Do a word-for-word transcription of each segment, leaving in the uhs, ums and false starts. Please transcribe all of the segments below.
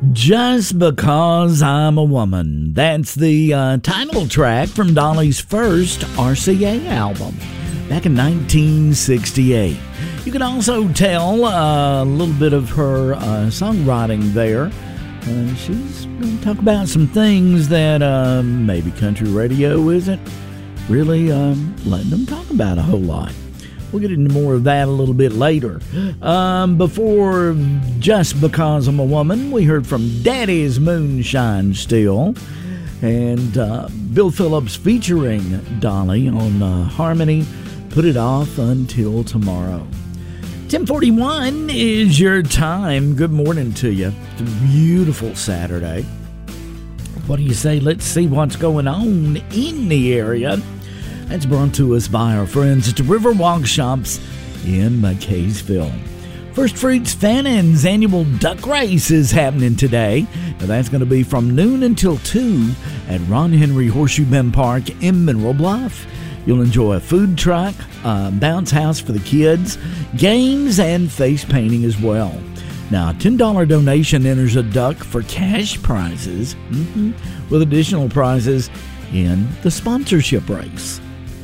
Just Because I'm a Woman. That's the uh, title track from Dolly's first R C A album back in nineteen sixty-eight. You can also tell uh, a little bit of her uh, songwriting there. Uh, she's going to talk about some things that uh, maybe country radio isn't really um, letting them talk about a whole lot. We'll get into more of that a little bit later. Um, before Just Because I'm a Woman, we heard from Daddy's Moonshine Still. And uh, Bill Phillips featuring Dolly on uh, Harmony, Put It Off Until Tomorrow. ten forty-one is your time. Good morning to you. It's a beautiful Saturday. What do you say? Let's see what's going on in the area. That's brought to us by our friends at the Riverwalk Shops in McCaysville. First Fruits Fannon's annual duck race is happening today. Now that's going to be from noon until two at Ron Henry Horseshoe Bend Park in Mineral Bluff. You'll enjoy a food truck, a bounce house for the kids, games, and face painting as well. Now, a ten dollars donation enters a duck for cash prizes, mm-hmm, with additional prizes in the sponsorship race.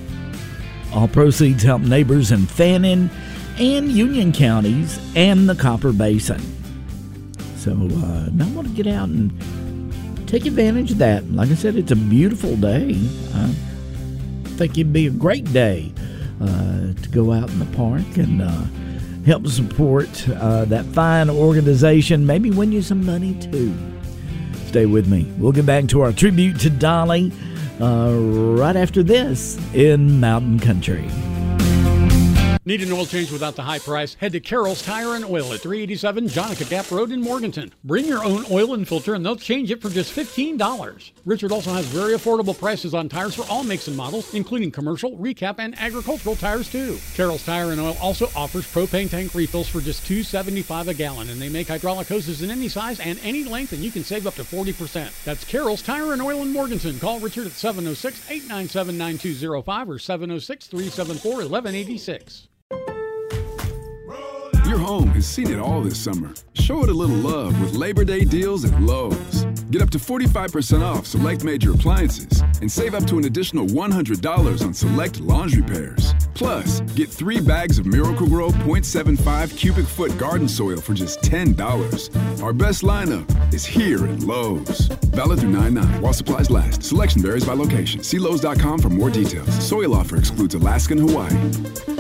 All proceeds help neighbors in Fannin and Union counties and the Copper Basin. So, uh, now I want to get out and take advantage of that. Like I said, it's a beautiful day. I think it'd be a great day uh, to go out in the park and uh, help support uh, that fine organization. Maybe win you some money, too. Stay with me. We'll get back to our tribute to Dolly Uh, right after this in Mountain Country. Need an oil change without the high price? Head to Carroll's Tire and Oil at three eighty-seven Jonica Gap Road in Morganton. Bring your own oil and filter and they'll change it for just fifteen dollars. Richard also has very affordable prices on tires for all makes and models, including commercial, recap, and agricultural tires too. Carroll's Tire and Oil also offers propane tank refills for just two dollars and seventy-five cents a gallon, and they make hydraulic hoses in any size and any length, and you can save up to forty percent. That's Carroll's Tire and Oil in Morganton. Call Richard at seven oh six, eight nine seven, nine two oh five or seven oh six, three seven four, one one eight six. Your home has seen it all this summer. Show it a little love with Labor Day deals at Lowe's. Get up to forty-five percent off select major appliances and save up to an additional one hundred dollars on select laundry pairs. Plus, get three bags of Miracle-Gro point seven five cubic foot garden soil for just ten dollars. Our best lineup is here at Lowe's. Valid through nine nine while supplies last. Selection varies by location. See Lowe's dot com for more details. Soil offer excludes Alaska and Hawaii.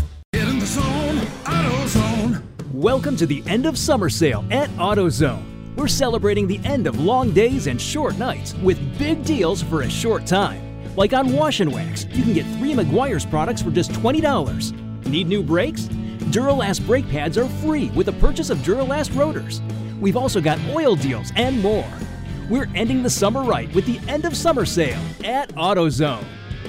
Welcome to the end of summer sale at AutoZone. We're celebrating the end of long days and short nights with big deals for a short time. Like on Wash and Wax, you can get three Meguiar's products for just twenty dollars. Need new brakes? Duralast brake pads are free with the purchase of Duralast rotors. We've also got oil deals and more. We're ending the summer right with the end of summer sale at AutoZone.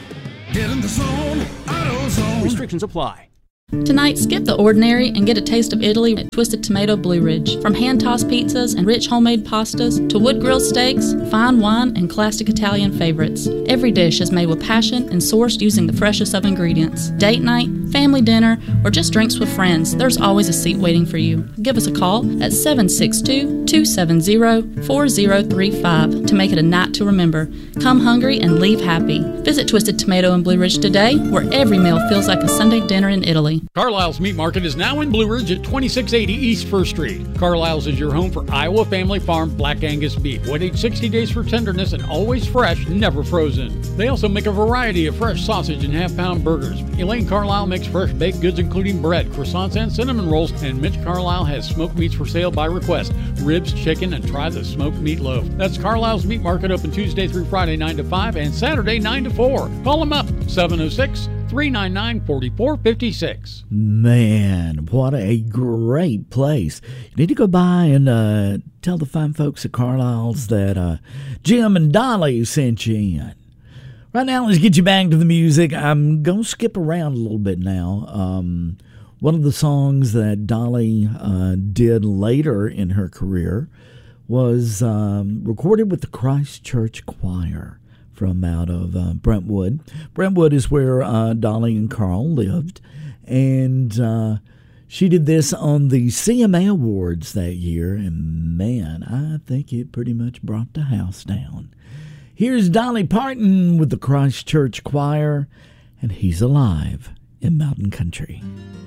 Get in the zone, AutoZone. Restrictions apply. Tonight, skip the ordinary and get a taste of Italy at Twisted Tomato Blue Ridge. From hand-tossed pizzas and rich homemade pastas to wood-grilled steaks, fine wine, and classic Italian favorites, every dish is made with passion and sourced using the freshest of ingredients. Date night, family dinner, or just drinks with friends, there's always a seat waiting for you. Give us a call at seven six two, two seven zero, four zero three five to make it a night to remember. Come hungry and leave happy. Visit Twisted Tomato in Blue Ridge today, where every meal feels like a Sunday dinner in Italy. Carlisle's Meat Market is now in Blue Ridge at twenty-six eighty East First Street. Carlisle's is your home for Iowa Family Farm Black Angus beef. Wait sixty days for tenderness and always fresh, never frozen. They also make a variety of fresh sausage and half-pound burgers. Elaine Carlisle makes fresh baked goods including bread, croissants, and cinnamon rolls, and Mitch Carlisle has smoked meats for sale by request. Ribs, chicken, and try the smoked meatloaf. That's Carlisle's Meat Market, open Tuesday through Friday nine to five and Saturday nine to four. Call them up, seven oh six, three nine nine, four four five six. Man, what a great place. You need to go by and uh, tell the fine folks at Carlisle's that uh, Jim and Dolly sent you in. Right now, let's get you back to the music. I'm going to skip around a little bit now. Um, one of the songs that Dolly uh, did later in her career was um, recorded with the Christ Church Choir from out of uh, Brentwood. Brentwood is where uh, Dolly and Carl lived, and uh, She did this on the C M A Awards that year, and man, I think it pretty much brought the house down. Here's Dolly Parton with the Christ Church Choir, and He's Alive in Mountain Country.